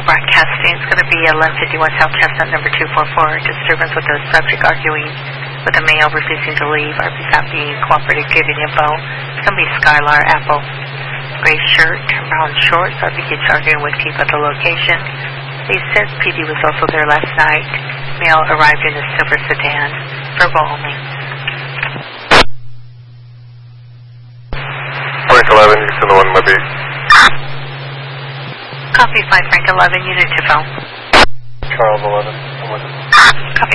broadcasting. It's going to be 1151 South Chestnut, number 244. Disturbance with the subject arguing with the male refusing to leave. RV's not being cooperative, giving info. It's going to be Skylar Apple. Gray shirt, brown shorts. RV keeps arguing with people at the location. They said PD was also there last night. Male arrived in a silver sedan. Verbal only. Frank 11, you send the one Libby. Copy 5 Frank 11, unit to phone. Charles 11, I'm with it. Copy